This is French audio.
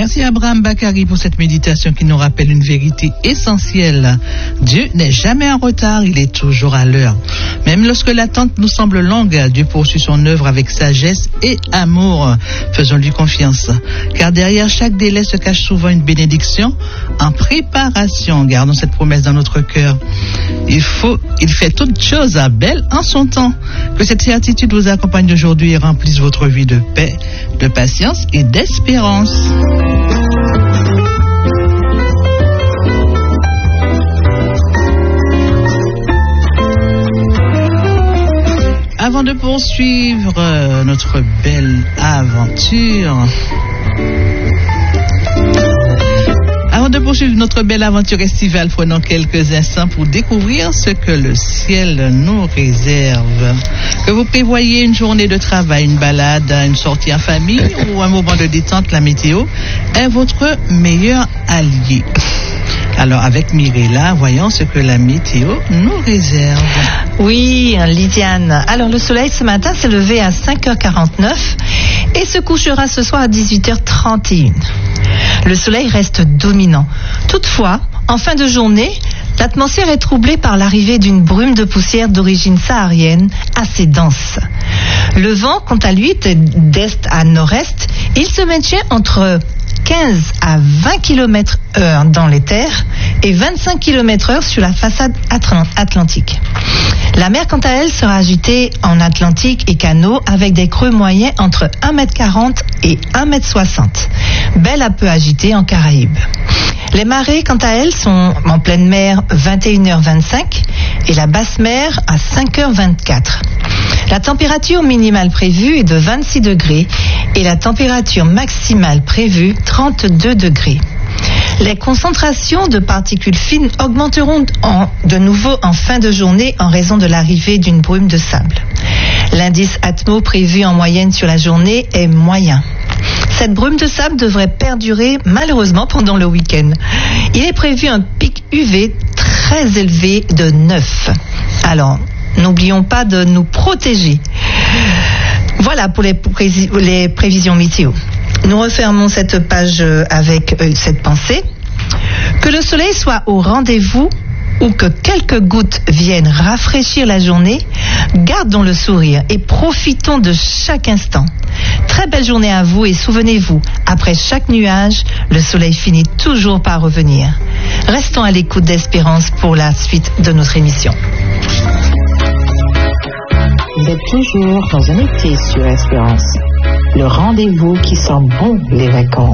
Merci à Abraham Bakari pour cette méditation qui nous rappelle une vérité essentielle. Dieu n'est jamais en retard, il est toujours à l'heure. Même lorsque l'attente nous semble longue, Dieu poursuit son œuvre avec sagesse et amour. Faisons-lui confiance. Car derrière chaque délai se cache souvent une bénédiction en préparation. Gardons cette promesse dans notre cœur. Il fait toutes choses à belle en son temps. Que cette certitude vous accompagne aujourd'hui et remplisse votre vie de paix, de patience et d'espérance. Avant de poursuivre notre belle aventure, estivale, prenons quelques instants pour découvrir ce que le ciel nous réserve. Que vous prévoyez une journée de travail, une balade, une sortie en famille ou un moment de détente, la météo est votre meilleur allié. Alors, avec Mirella, voyons ce que la météo nous réserve. Oui, Lydiane. Alors, le soleil ce matin s'est levé à 5h49 et se couchera ce soir à 18h31. Le soleil reste dominant. Toutefois, en fin de journée, l'atmosphère est troublée par l'arrivée d'une brume de poussière d'origine saharienne assez dense. Le vent, quant à lui, est d'est à nord-est. Il se maintient entre 15 à 20 km/h dans les terres et 25 km/h sur la façade atlantique. La mer, quant à elle, sera agitée en Atlantique et canaux avec des creux moyens entre 1,40 m et 1,60 m. Belle à peu agitée en Caraïbes. Les marées, quant à elles, sont en pleine mer 21h25 et la basse mer à 5h24. La température minimale prévue est de 26 degrés et la température maximale prévue 32 degrés. Les concentrations de particules fines augmenteront de nouveau en fin de journée en raison de l'arrivée d'une brume de sable. L'indice Atmo prévu en moyenne sur la journée est moyen. Cette brume de sable devrait perdurer malheureusement pendant le week-end. Il est prévu un pic UV très élevé de 9. Alors, n'oublions pas de nous protéger. Voilà pour les prévisions météo. Nous refermons cette page avec cette pensée. Que le soleil soit au rendez-vous ou que quelques gouttes viennent rafraîchir la journée, gardons le sourire et profitons de chaque instant. Très belle journée à vous et souvenez-vous, après chaque nuage, le soleil finit toujours par revenir. Restons à l'écoute d'Espérance pour la suite de notre émission. Vous êtes toujours dans un été sur Espérance. Le rendez-vous qui sent bon les vacances.